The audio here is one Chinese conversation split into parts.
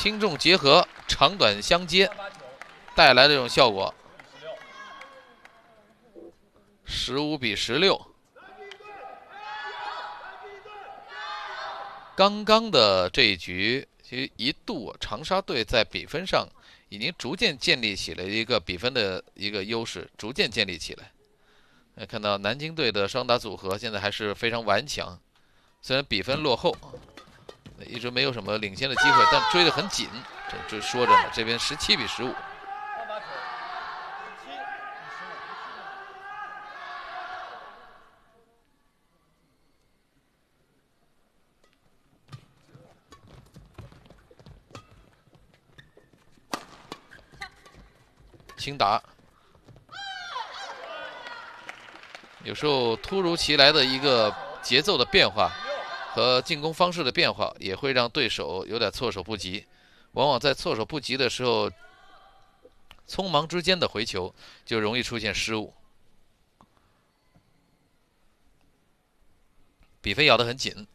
轻重结合，长短相接，带来的这种效果。15比16。刚刚的这一局，其实一度长沙队在比分上已经逐渐建立起了一个比分的一个优势，逐渐建立起来。看到南京队的双打组合现在还是非常顽强，虽然比分落后，一直没有什么领先的机会，但追得很紧。这说着呢，这边17比15。轻打，有时候突如其来的一个节奏的变化和进攻方式的变化，也会让对手有点措手不及。往往在措手不及的时候，匆忙之间的回球就容易出现失误。比分咬得很紧，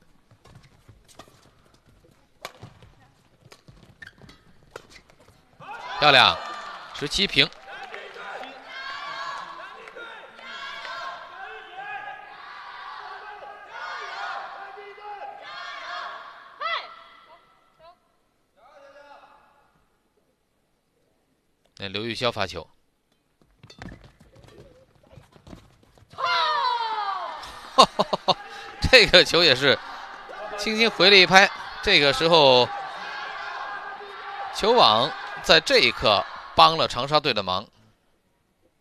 漂亮，17平。刘玉潇发球，这个球也是轻轻回了一拍。这个时候，球网在这一刻帮了长沙队的忙。